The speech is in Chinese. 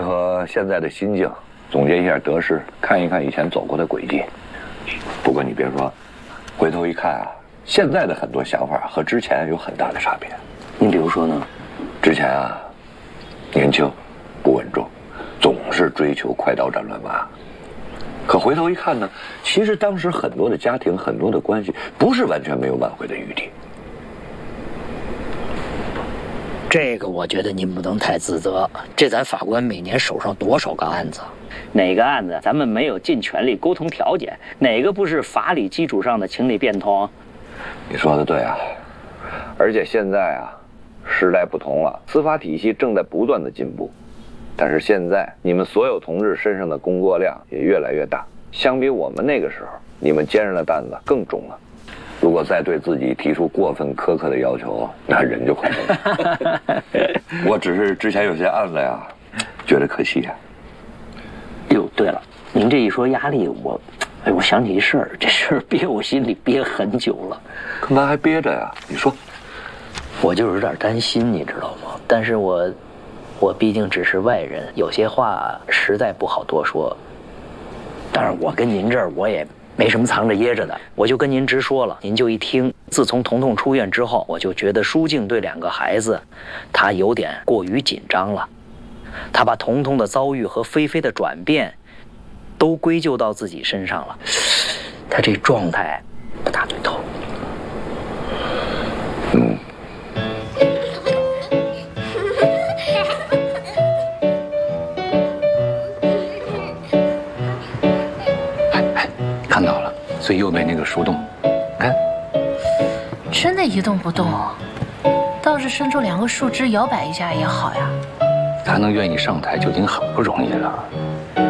结合现在的心境，总结一下得失，看一看以前走过的轨迹。不过你别说，回头一看啊，现在的很多想法和之前有很大的差别。 你比如说呢？ 之前啊，年轻，不稳重，总是追求快刀斩乱麻。可回头一看呢，其实当时很多的家庭、很多的关系，不是完全没有挽回的余地。 这个我觉得您不能太自责。这咱法官每年手上多少个案子，哪个案子咱们没有尽全力沟通调解？哪个不是法理基础上的情理变通？ 你说的对啊，而且现在啊，时代不同了，司法体系正在不断的进步。但是现在你们所有同志身上的工作量也越来越大，相比我们那个时候，你们肩上的担子更重了。如果再对自己提出过分苛刻的要求，那人就快疯了。我只是之前有些案子呀，觉得可惜呀。 哟，对了，您这一说压力，我想起一事儿，这事儿憋我心里憋很久了。 干嘛还憋着呀？你说。 我就有点担心，你知道吗？但是我毕竟只是外人，有些话实在不好多说。当然，我跟您这儿我也没什么藏着掖着的，我就跟您直说了，您就一听。自从彤彤出院之后，我就觉得舒静对2个孩子，他有点过于紧张了。他把彤彤的遭遇和菲菲的转变，都归咎到自己身上了。他这状态不大对头。 看到了，最右边那个树洞，看， 真的一动不动，倒是伸出2个树枝摇摆一下也好呀。 他能愿意上台就已经很不容易了。